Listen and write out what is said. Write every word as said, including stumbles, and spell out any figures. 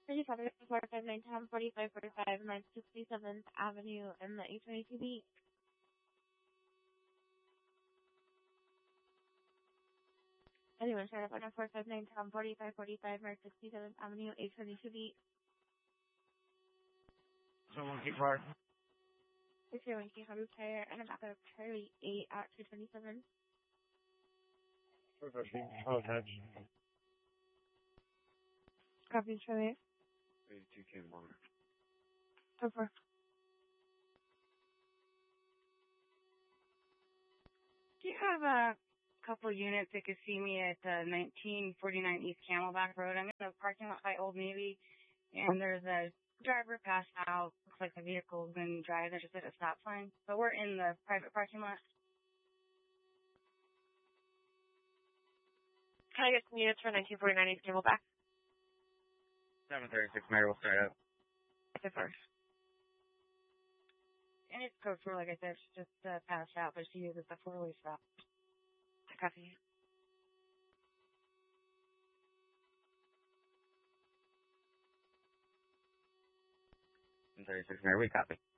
thirty-seven, four five nine, ten, forty-five, forty-five, North sixty-seventh Avenue in the eight twenty-two B. Anyone start up on a four five nine, ten, forty-five, forty-five, North sixty-seventh Avenue, eight twenty-two B. Someone keep hard. If you're winking, how to tire, and I'm at the Charlie eight at two twenty-seven. Oh, that's Copy, Charlie. eighty-two K more. Over. Do you have a couple units that could see me at uh, nineteen forty-nine East Camelback Road? I'm in the parking lot by Old Navy, and there's a driver passed out. Looks like the vehicle's been driving. They're just at a stop sign. But we're in the private parking lot. Can I get some units for nineteen forty-nine East Camelback? seven thirty-six Mary will start up. The first. And it's code four, like I said, she's just uh, passed out, but she uses the four-way stop. Copy. seven thirty-six Mary, we copy.